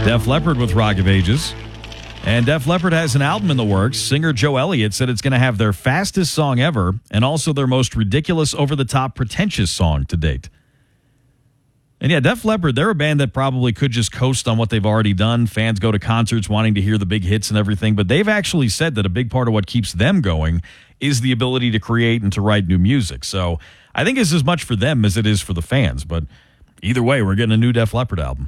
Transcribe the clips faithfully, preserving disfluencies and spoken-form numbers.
Def Leppard with Rock of Ages. And Def Leppard has an album in the works. Singer Joe Elliott said it's going to have their fastest song ever and also their most ridiculous, over-the-top, pretentious song to date. And yeah, Def Leppard, they're a band that probably could just coast on what they've already done. Fans go to concerts wanting to hear the big hits and everything, but they've actually said that a big part of what keeps them going is the ability to create and to write new music. So I think it's as much for them as it is for the fans, but either way, we're getting a new Def Leppard album.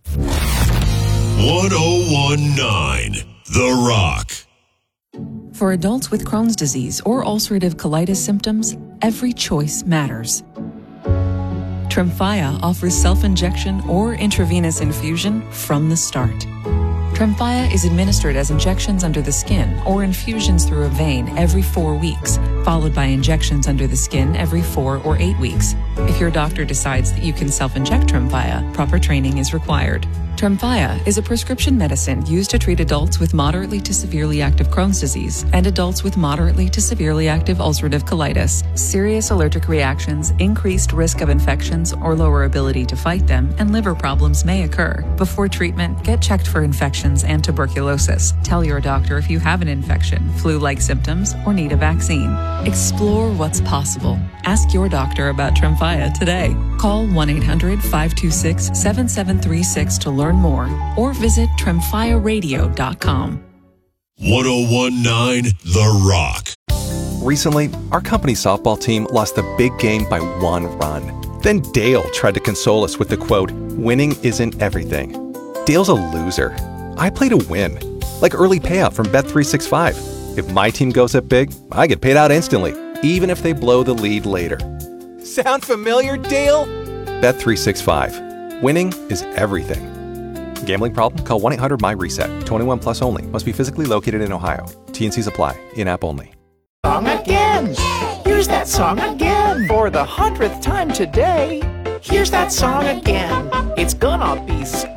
one oh one point nine The Rock. For adults with Crohn's disease or ulcerative colitis symptoms, every choice matters. Tremfya offers self-injection or intravenous infusion from the start. Tremfya is administered as injections under the skin or infusions through a vein every four weeks, followed by injections under the skin every four or eight weeks. If your doctor decides that you can self-inject Tremfya, proper training is required. Tremfya is a prescription medicine used to treat adults with moderately to severely active Crohn's disease and adults with moderately to severely active ulcerative colitis. Serious allergic reactions, increased risk of infections or lower ability to fight them, and liver problems may occur. Before treatment, get checked for infections and tuberculosis. Tell your doctor if you have an infection, flu-like symptoms, or need a vaccine. Explore what's possible. Ask your doctor about Tremfya today. Call one eight hundred five two six seven seven three six to learn more, or visit tremfya radio dot com. one oh one point nine The Rock. Recently, our company softball team lost a big game by one run. Then Dale tried to console us with the quote, "Winning isn't everything." Dale's a loser. I play to win, like early payout from Bet three sixty-five. If my team goes up big, I get paid out instantly, even if they blow the lead later. Sound familiar, Dale? Bet three sixty-five. Winning is everything. Gambling problem? Call one eight hundred my reset. twenty-one plus only. Must be physically located in Ohio. T and Cs apply. In-app only. Song again. Here's that song again. For the hundredth time today. Here's that song again. It's gonna be